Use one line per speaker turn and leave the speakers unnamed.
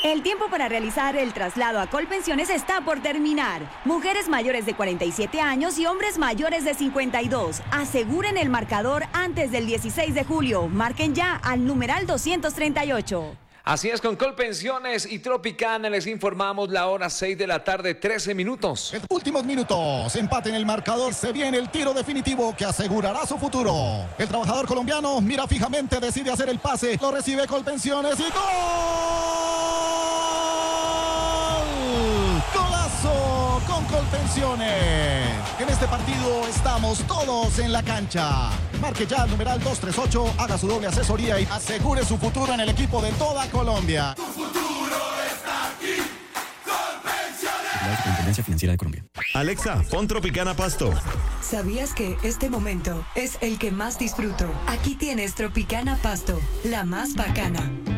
El tiempo para realizar el traslado a Colpensiones está por terminar. Mujeres mayores de 47 años y hombres mayores de 52. Aseguren el marcador antes del 16 de julio. Marquen ya al numeral 238.
Así es, con Colpensiones y Tropicana les informamos la hora 6 de la tarde, 13 minutos.
Últimos minutos, empate en el marcador, se viene el tiro definitivo que asegurará su futuro. El trabajador colombiano mira fijamente, decide hacer el pase, lo recibe Colpensiones y ¡gol! ¡Golazo con Colpensiones! En este partido estamos todos en la cancha. Marque ya el numeral 238, haga su doble asesoría y asegure su futuro en el equipo de toda Colombia.
Tu futuro está aquí, Colpensiones.
Superintendencia Financiera de Colombia.
Alexa, pon Tropicana Pasto.
¿Sabías que este momento es el que más disfruto? Aquí tienes Tropicana Pasto, la más bacana.